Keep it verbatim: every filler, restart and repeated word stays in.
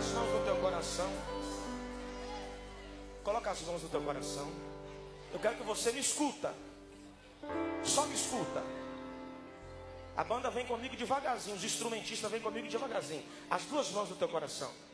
as mãos no teu coração. Coloca as mãos no teu coração. Eu quero que você me escuta. Só me escuta. A banda vem comigo devagarzinho. Os instrumentistas vêm comigo devagarzinho. As duas mãos no teu coração.